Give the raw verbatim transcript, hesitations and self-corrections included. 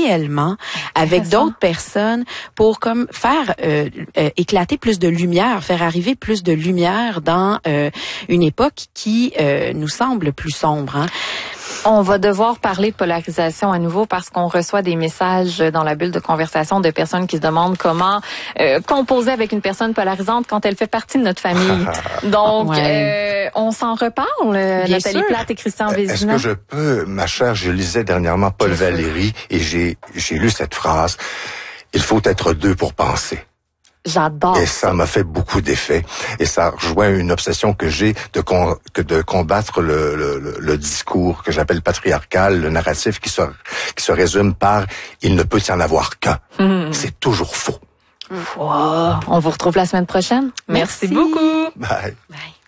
réellement avec d'autres personnes pour comme faire euh, euh, éclater plus de lumière, faire arriver plus de lumière dans euh, une époque qui euh, nous semble plus sombre. Hein. On va devoir parler de polarisation à nouveau parce qu'on reçoit des messages dans la bulle de conversation de personnes qui se demandent comment euh, composer avec une personne polarisante quand elle fait partie de notre famille. Donc, ouais. euh, on s'en reparle, Bien Nathalie sûr. Plate et Christian Vézina. Est-ce que je peux, ma chère, je lisais dernièrement Paul Bien Valéry sûr. et j'ai j'ai lu cette phrase. Il faut être deux pour penser. J'adore. Et ça m'a fait beaucoup d'effet. Et ça rejoint une obsession que j'ai de con, que de combattre le, le, le discours que j'appelle patriarcal, le narratif qui se, qui se résume par « il ne peut y en avoir qu'un mmh. ». C'est toujours faux. Wow. On vous retrouve la semaine prochaine. Merci, Merci beaucoup. Bye. Bye.